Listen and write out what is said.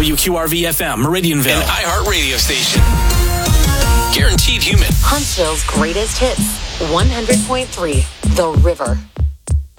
WQRV-FM, Meridianville. An iHeart radio station. Guaranteed human. Huntsville's greatest hits. 100.3 The River.